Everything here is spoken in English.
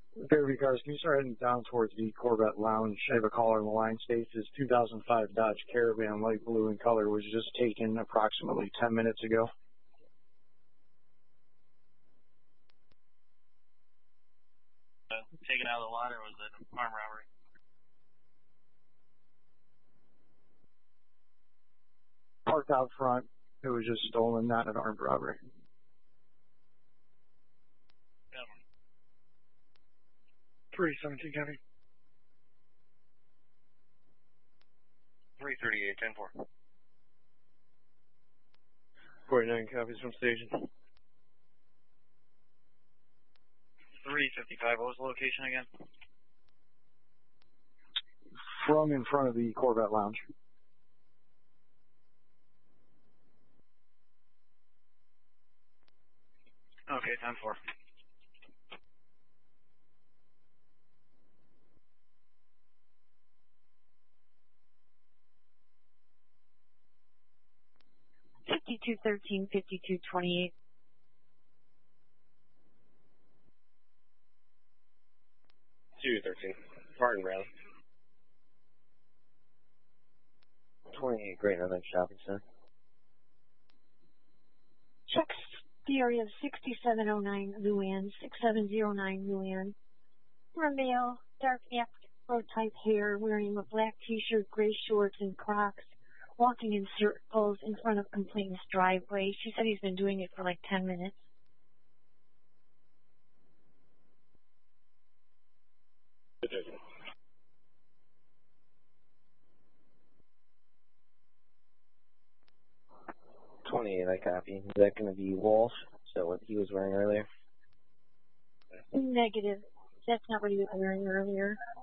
Fairview Cars, can you start heading down towards the Corvette Lounge? I have a caller on the line. States his 2005 Dodge Caravan, light blue in color, was just taken approximately 10 minutes ago. Taken out of the lot, or was it an armed robbery? Parked out front. It was just stolen, not an armed robbery. 317 County. 338, 10-4. 49 copies from station. 355, what was the location again? From in front of the Corvette Lounge. Okay, 10-4. $5213, $5228. 213. Martin Brown. 28 Great Northern Shopping Center. Checks the area of 6709 Luann, 6709 Luann. For a male, dark afro type hair, wearing a black t-shirt, gray shorts, and Crocs, walking in circles in front of complainant's driveway. She said he's been doing it for like 10 minutes. I copy. Is that going to be Walsh? So what he was wearing earlier? Negative. That's not what he was wearing earlier.